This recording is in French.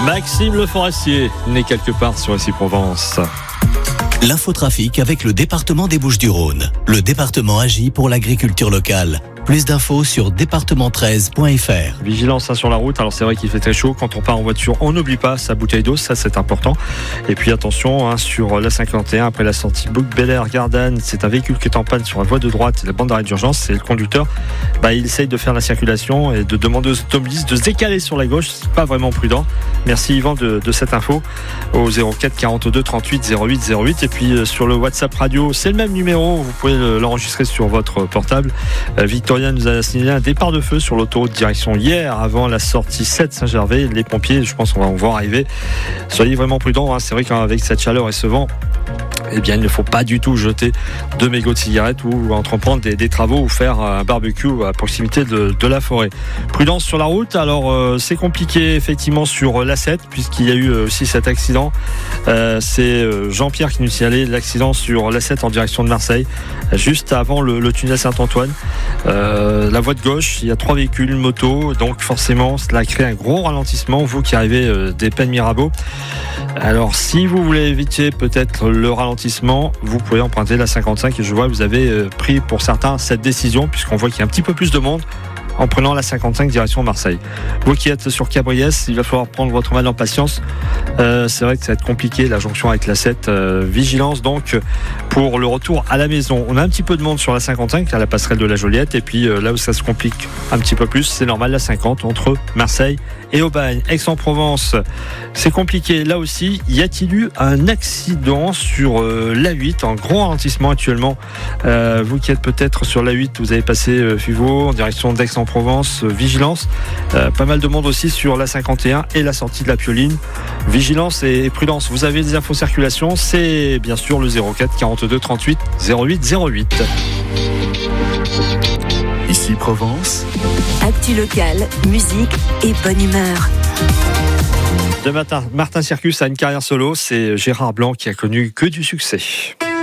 Maxime Le Forestier, né quelque part sur Issy-Provence. L'infotrafic avec le département des Bouches-du-Rhône. Le département agit pour l'agriculture locale. Plus d'infos sur département13.fr. Vigilance sur la route. Alors c'est vrai qu'il fait très chaud. Quand on part en voiture, on n'oublie pas sa bouteille d'eau. Ça, c'est important. Et puis attention, sur la 51, après la sortie Bouc-Bel-Air-Gardanne, c'est un véhicule qui est en panne sur la voie de droite. La bande d'arrêt d'urgence, c'est le conducteur. Il essaye de faire la circulation et de demander aux automobilistes de se décaler sur la gauche. C'est pas vraiment prudent. Merci Yvan de cette info au 04 42 38 08 08. Et puis sur le WhatsApp radio, c'est le même numéro. Vous pouvez l'enregistrer sur votre portable. Victoria nous a signalé un départ de feu sur l'autoroute direction hier avant la sortie 7 Saint-Gervais. Les pompiers, je pense qu'on va en voir arriver. Soyez vraiment prudents. C'est vrai qu'avec cette chaleur et ce vent, il ne faut pas du tout jeter de mégots de cigarettes ou entreprendre des travaux ou faire un barbecue à proximité de la forêt. Prudence sur la route. Alors c'est compliqué effectivement sur l'A7 puisqu'il y a eu aussi cet accident. C'est Jean-Pierre qui nous signalait l'accident sur l'A7 en direction de Marseille, juste avant le tunnel Saint-Antoine. La voie de gauche, il y a 3 véhicules, une moto, donc forcément cela crée un gros ralentissement. Vous qui arrivez des Pennes Mirabeau. Alors si vous voulez éviter peut-être le ralentissement, vous pouvez emprunter la 55 et je vois que vous avez pris pour certains cette décision puisqu'on voit qu'il y a un petit peu plus de monde en prenant la 55 direction Marseille. Vous qui êtes sur Cabriès, il va falloir prendre votre mal en patience. C'est vrai que ça va être compliqué la jonction avec la 7. Vigilance donc pour le retour à la maison. On a un petit peu de monde sur la 55 à la passerelle de la Joliette et puis là où ça se complique un petit peu plus, c'est normal, la 50 entre Marseille et Aubagne. Aix-en-Provence, c'est compliqué là aussi. Y a-t-il eu un accident sur l'A8 en gros ralentissement actuellement? Vous qui êtes peut-être sur l'A8, vous avez passé Fuveau en direction d'Aix-en-Provence, vigilance. Pas mal de monde aussi sur la 51 et la sortie de la Pioline. Vigilance et prudence. Vous avez des infos circulation, c'est bien sûr le 04 42 38 08 08. Ici Provence. Actu local, musique et bonne humeur. De Martin Circus a une carrière solo, c'est Gérard Blanc qui a connu que du succès.